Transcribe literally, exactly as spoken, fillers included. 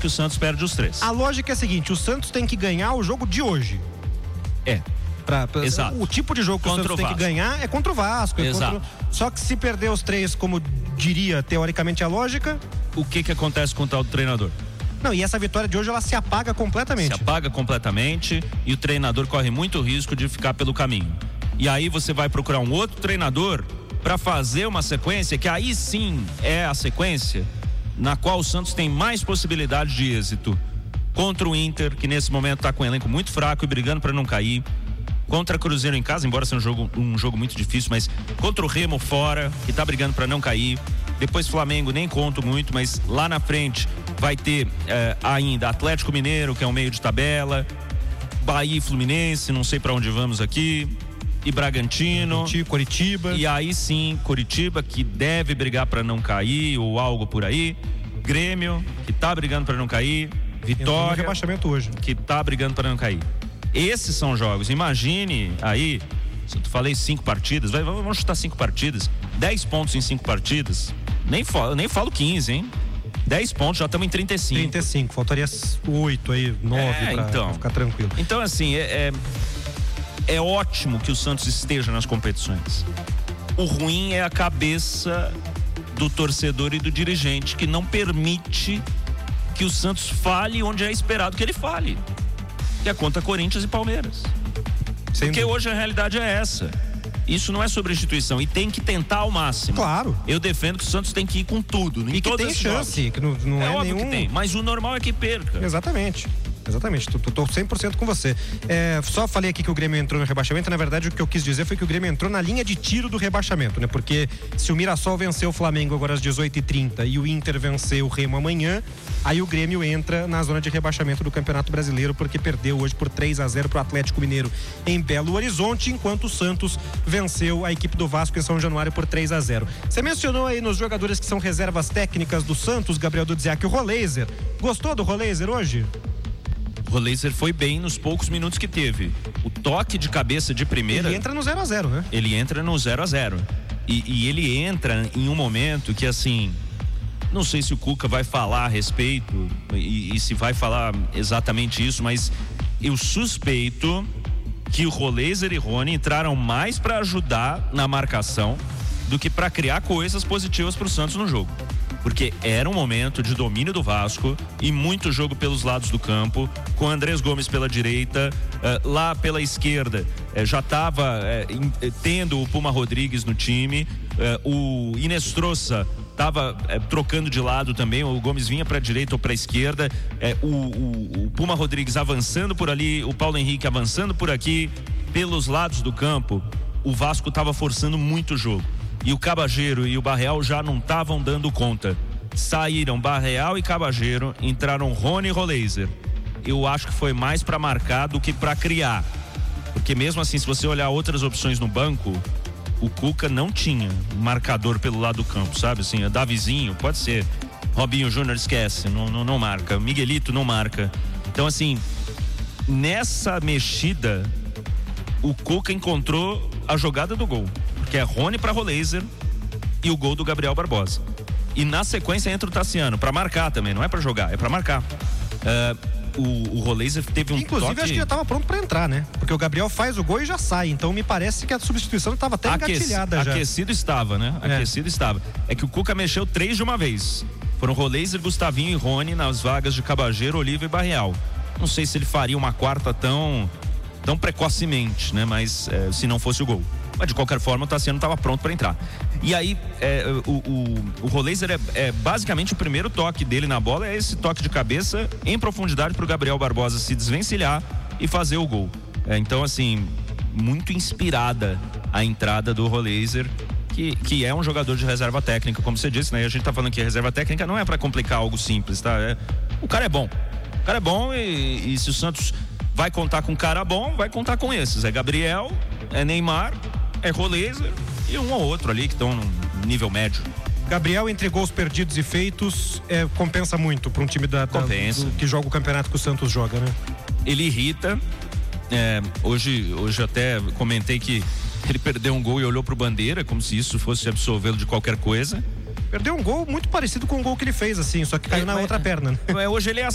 que o Santos perde os três. A lógica é a seguinte: o Santos tem que ganhar o jogo de hoje. É. Pra, pra, Exato. O tipo de jogo que Contra o Santos o tem que ganhar é contra o Vasco. É Exato. contra... Só que se perder os três, como diria teoricamente a lógica... O que que acontece com o tal do treinador? Não, e essa vitória de hoje, ela se apaga completamente. Se apaga completamente e o treinador corre muito risco de ficar pelo caminho. E aí você vai procurar um outro treinador para fazer uma sequência que aí sim é a sequência na qual o Santos tem mais possibilidade de êxito. Contra o Inter, que nesse momento está com um elenco muito fraco e brigando para não cair. Contra Cruzeiro em casa, embora seja um jogo, um jogo muito difícil, mas contra o Remo fora, que está brigando para não cair. Depois Flamengo, nem conto muito, mas lá na frente vai ter eh, ainda Atlético Mineiro, que é um meio de tabela, Bahia e Fluminense, não sei para onde vamos aqui, e Bragantino, Curitiba. E aí sim, Curitiba, que deve brigar para não cair ou algo por aí. Grêmio, que está brigando para não cair. Vitória, rebaixamento hoje, que está brigando para não cair. Esses são jogos. Imagine aí, se eu falei cinco partidas, vai, vamos chutar cinco partidas, dez pontos em cinco partidas. Nem falo, nem falo quinze, hein? dez pontos, já estamos em trinta e cinco. trinta e cinco, faltaria oito aí, nove é, pra, então, pra ficar tranquilo. Então, assim, é, é, é ótimo que o Santos esteja nas competições. O ruim é a cabeça do torcedor e do dirigente, que não permite que o Santos fale onde é esperado que ele fale. Que é contra Corinthians e Palmeiras. Sem Porque dúvida. hoje a realidade é essa. Isso não é substituição e tem que tentar ao máximo. Claro. Eu defendo que o Santos tem que ir com tudo. Em E que tem chance, jogos. que não, não é, é, óbvio nenhum... que tem, mas o normal é que perca. Exatamente. Exatamente, tô, tô, tô cem por cento com você. É, só falei aqui que o Grêmio entrou no rebaixamento. Na verdade, o que eu quis dizer foi que o Grêmio entrou na linha de tiro do rebaixamento, né? Porque se o Mirassol venceu o Flamengo agora às dezoito e trinta e o Inter venceu o Remo amanhã, aí o Grêmio entra na zona de rebaixamento do Campeonato Brasileiro, porque perdeu hoje por três a zero pro Atlético Mineiro em Belo Horizonte, enquanto o Santos venceu a equipe do Vasco em São Januário por três a zero. Você mencionou aí nos jogadores que são reservas técnicas do Santos, Gabriel Dudziak, o Roleiser. Gostou do Roleiser hoje? O Roleiser foi bem nos poucos minutos que teve. O toque de cabeça de primeira... Ele entra no zero a zero, né? Ele entra no zero a zero. E, e ele entra em um momento que, assim... Não sei se o Cuca vai falar a respeito e, e se vai falar exatamente isso, mas eu suspeito que o Roleiser e Rony entraram mais para ajudar na marcação do que para criar coisas positivas para o Santos no jogo. Porque era um momento de domínio do Vasco e muito jogo pelos lados do campo, com Andrés Gomes pela direita, uh, lá pela esquerda uh, já estava uh, tendo o Puma Rodrigues no time, uh, o Inestrosa estava uh, trocando de lado também, o Gomes vinha para a direita ou para a esquerda, uh, o, o, o Puma Rodrigues avançando por ali, o Paulo Henrique avançando por aqui, pelos lados do campo. O Vasco estava forçando muito o jogo. E o Cabageiro e o Barreal já não estavam dando conta. Saíram Barreal e Cabageiro, entraram Rony e Roleiser. Eu acho que foi mais para marcar do que para criar. Porque mesmo assim, se você olhar outras opções no banco, o Cuca não tinha um marcador pelo lado do campo, sabe? Assim, Davizinho, pode ser. Robinho Júnior, esquece, não, não, não marca. Miguelito não marca. Então, assim, nessa mexida, o Cuca encontrou a jogada do gol. Que é Rony para Roleiser e o gol do Gabriel Barbosa. E na sequência entra o Tassiano para marcar também, não é para jogar, é para marcar. Uh, o, o Roleiser teve um Inclusive, toque... acho que já estava pronto para entrar, né? Porque o Gabriel faz o gol e já sai. Então me parece que a substituição estava até Aqueci... engatilhada já. Aquecido estava, né? É. Aquecido estava. É que o Cuca mexeu três de uma vez. Foram Roleiser, Gustavinho e Rony nas vagas de Cabageiro, Oliva e Barreal. Não sei se ele faria uma quarta tão, tão precocemente, né? Mas é, se não fosse o gol. Mas de qualquer forma o Tassiano estava pronto para entrar. E aí é, o, o, o Roleiser é, é basicamente o primeiro toque dele na bola, é esse toque de cabeça em profundidade para o Gabriel Barbosa se desvencilhar e fazer o gol. É, então, assim, muito inspirada a entrada do Roleiser, que, que é um jogador de reserva técnica, como você disse, né? A gente tá falando que reserva técnica não é para complicar algo simples, tá? É, o cara é bom. O cara é bom e, e se o Santos vai contar com um cara bom, vai contar com esses. É Gabriel, é Neymar, é Roleiser e um ou outro ali que estão no nível médio. Gabriel, entre gols perdidos e feitos, é, compensa muito para um time da, da, do, que joga o campeonato que o Santos joga, né? Ele irrita. É, hoje, hoje até comentei que ele perdeu um gol e olhou pro Bandeira como se isso fosse absolvê-lo de qualquer coisa. Perdeu um gol muito parecido com o gol que ele fez, assim, só que caiu é, na mas, outra perna. É, hoje ele é